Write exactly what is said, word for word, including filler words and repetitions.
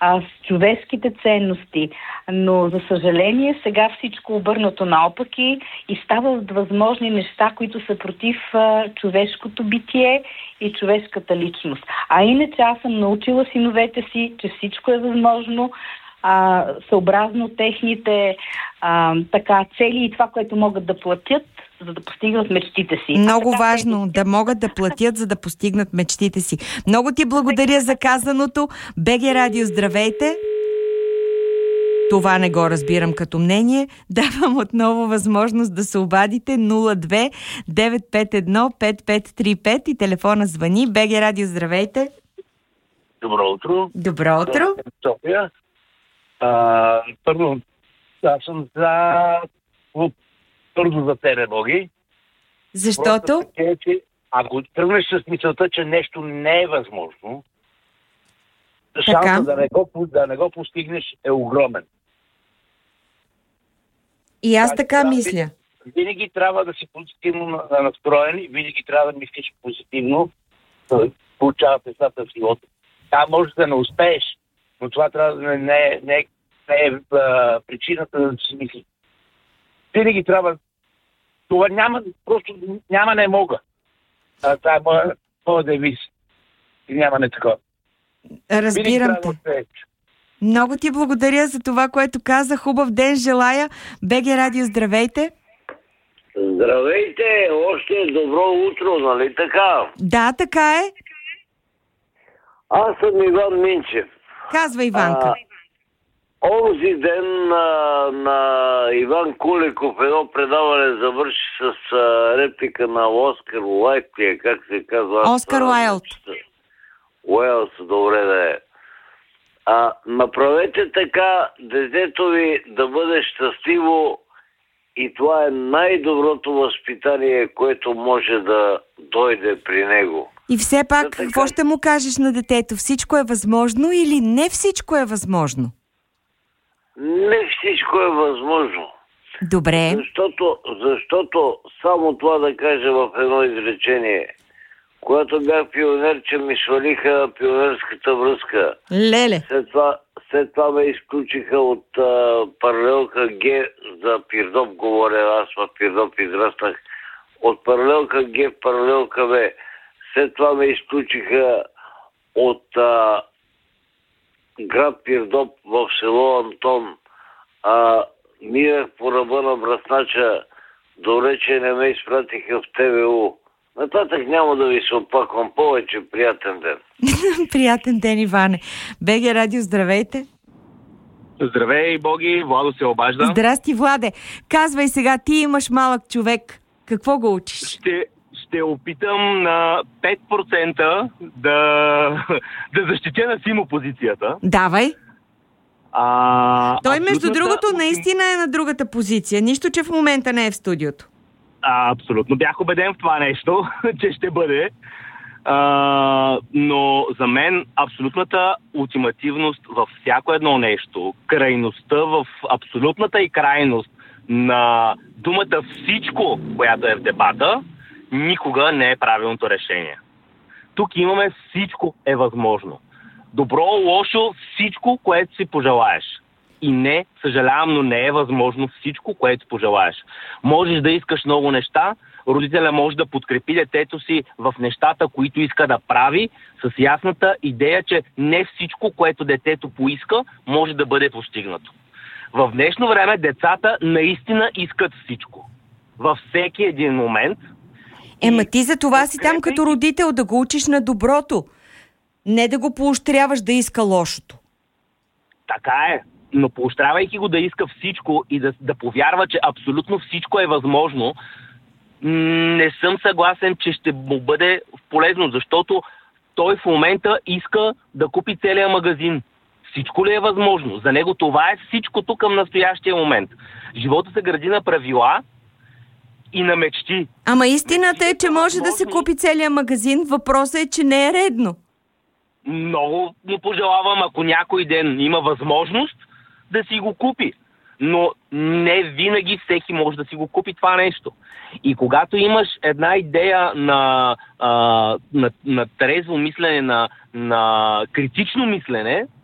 а, с човешките ценности. Но, за съжаление, сега всичко обърнато наопаки и стават възможни неща, които са против а, човешкото битие и човешката личност. А иначе аз съм научила синовете си, че всичко е възможно, а, съобразно техните а, така, цели и това, което могат да платят, за да постигнат мечтите си. Много така, важно те... да могат да платят, за да постигнат мечтите си. Много ти благодаря за казаното. БГ Радио, здравейте! Това не го разбирам като мнение. Давам отново възможност да се обадите нула две девет пет едно пет пет три пет и телефона звъни. БГ Радио, здравейте! Добро утро! Добро утро! София. А, първо, аз съм за твърдо за теленоги. Защото? Е, че ако тръгнеш с мисълта, че нещо не е възможно, шансът да не, го, да не го постигнеш е огромен. И аз така трябва, мисля. Винаги трябва да си позитивно настроен и винаги трябва да мислиш позитивно, да получаваш нещата в живота. Да, може да не успееш, но това трябва да не, не, не, не е а, причината да си мислиш. Винаги трябва. Това няма, просто няма не мога. А, това е моя, моя девиз. И няма не такова. Разбирам те. Много ти благодаря за това, което каза. Хубав ден желая. БГ Радио, здравейте. Здравейте, още добро утро, нали така? Да, така е. Аз съм Иван Минчев. Казва Иванка. А, онзи ден на, на Иван Куликов едно предаване завърши с а, реплика на Оскар Уайлд, как се казва? Оскар Уайлд. Уайлд, добре да е. А, направете така детето ви да бъде щастливо и това е най-доброто възпитание, което може да дойде при него. И все пак, така... какво ще му кажеш на детето? Всичко е възможно или не всичко е възможно? Не всичко е възможно. Добре. Защото, защото само това да кажа в едно изречение. Когато бях пионерче, ми свалиха пионерската връзка. Леле. След това, след това ме изключиха от а, паралелка Г, за Пирдоп говоря, аз в Пирдоп израснах. От паралелка Г в паралелка В. След това ме изключиха от а, град Пирдоп в село Антон. А, минах по ръба на Бръснача, добре, че не ме изпратиха в ТВУ. Нататък няма да ви се опаквам повече. Приятен ден. Приятен ден, Иване. БГ Радио, здравейте. Здравей, Боги. Владо се обажда. Здрасти, Владе. Казвай сега, ти имаш малък човек. Какво го учиш? Ще, ще опитам на пет процента да, да защитя на Симо позицията. Давай. А, Той, между другото, ултим... наистина е на другата позиция. Нищо, че в момента не е в студиото. А, абсолютно. Бях убеден в това нещо, че ще бъде. А, но за мен абсолютната ултимативност във всяко едно нещо, крайността в абсолютната и крайност на думата всичко, която е в дебата, никога не е правилното решение. Тук имаме всичко е възможно. Добро, лошо, всичко, което си пожелаеш. И не, съжалявам, но не е възможно всичко, което пожелаеш. Можеш да искаш много неща, родителя може да подкрепи детето си в нещата, които иска да прави, с ясната идея, че не всичко, което детето поиска, може да бъде постигнато. В днешно време децата наистина искат всичко. Във всеки един момент. Ема ти за това си там като родител да го учиш на доброто. Не да го поощряваш да иска лошото. Така е. Но поощрявайки го да иска всичко и да, да повярва, че абсолютно всичко е възможно, не съм съгласен, че ще му бъде полезно, защото той в момента иска да купи целия магазин. Всичко ли е възможно? За него това е всичкото към настоящия момент. Живота се гради на правила и на мечти. Ама истината е, че може да се купи целия магазин. Въпросът е, че не е редно. Много му пожелавам, ако някой ден има възможност, да си го купи. Но не винаги всеки може да си го купи това нещо. И когато имаш една идея на, а, на, на трезво мислене, на, на критично мислене,